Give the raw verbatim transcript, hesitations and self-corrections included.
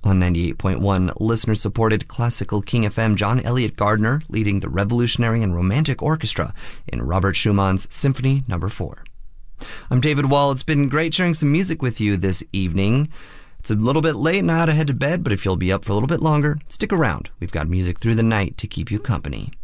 On ninety-eight point one, listener-supported classical King F M, John Elliott Gardner leading the Revolutionary and Romantic Orchestra in Robert Schumann's Symphony Number four. I'm David Wall. It's been great sharing some music with you this evening. It's a little bit late and I ought to head to bed, but if you'll be up for a little bit longer, stick around. We've got music through the night to keep you company.